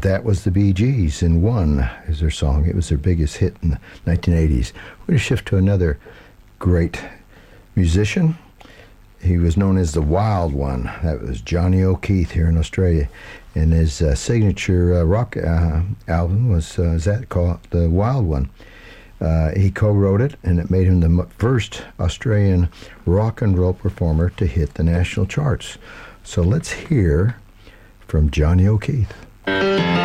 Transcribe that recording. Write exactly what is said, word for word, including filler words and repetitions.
That was the Bee Gees, and One is their song. It was their biggest hit in the nineteen eighties. We're going to shift to another great musician. He was known as the Wild One. That was Johnny O'Keefe here in Australia. And his uh, signature uh, rock uh, album was, uh, is that called The Wild One. Uh, he co-wrote it, and it made him the first Australian rock and roll performer to hit the national charts. So let's hear from Johnny O'Keefe.